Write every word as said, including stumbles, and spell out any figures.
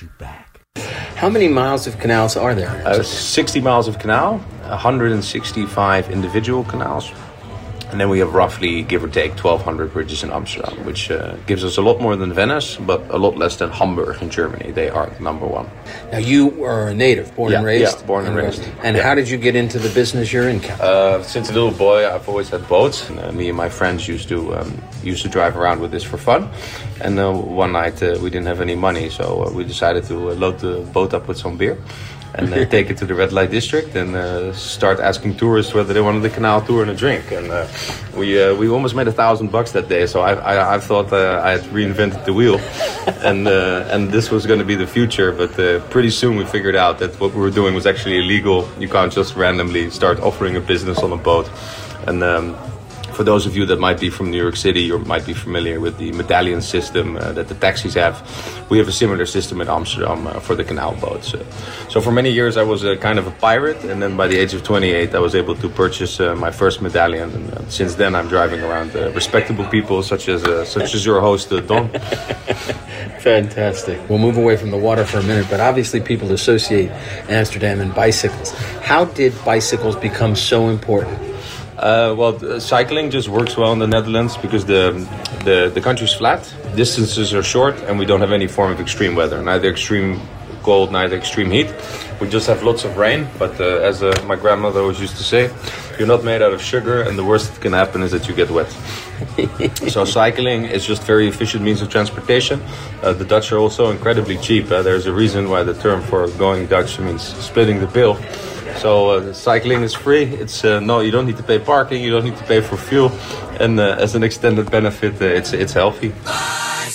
you back. How many miles of canals are there? Uh, sixty miles of canal, one hundred sixty-five individual canals. And then we have roughly, give or take, twelve hundred bridges in Amsterdam, which uh, gives us a lot more than Venice, but a lot less than Hamburg in Germany. They are number one. Now, you are a native, born yeah, and raised? Yeah, born and, and raised. And yeah. How did you get into the business you're in, Captain? Uh, since a little boy, I've always had boats. And, uh, me and my friends used to um, used to drive around with this for fun. And uh, one night, uh, we didn't have any money, so uh, we decided to uh, load the boat up with some beer. And uh, take it to the red light district and uh, start asking tourists whether they wanted the canal tour and a drink. And uh, we uh, we almost made a thousand bucks that day. So I I, I thought uh, I had reinvented the wheel, and uh, and this was going to be the future. But uh, pretty soon we figured out that what we were doing was actually illegal. You can't just randomly start offering a business on a boat. And um, for those of you that might be from New York City or might be familiar with the medallion system uh, that the taxis have, we have a similar system in Amsterdam uh, for the canal boats. Uh, so for many years I was a kind of a pirate, and then by the age of twenty-eight I was able to purchase uh, my first medallion. And uh, since then I'm driving around uh, respectable people such as uh, such as your host, uh, Don. Fantastic. We'll move away from the water for a minute, but obviously people associate Amsterdam and bicycles. How did bicycles become so important? Uh, well, uh, cycling just works well in the Netherlands because the, the the country's flat, distances are short, and we don't have any form of extreme weather. Neither extreme cold, neither extreme heat. We just have lots of rain, but uh, as uh, my grandmother always used to say, you're not made out of sugar, and the worst that can happen is that you get wet. So cycling is just very efficient means of transportation. Uh, the Dutch are also incredibly cheap. Uh, there's a reason why the term for going Dutch means splitting the bill. So uh, cycling is free. It's uh, no, you don't need to pay parking. You don't need to pay for fuel, and uh, as an extended benefit, uh, it's it's healthy.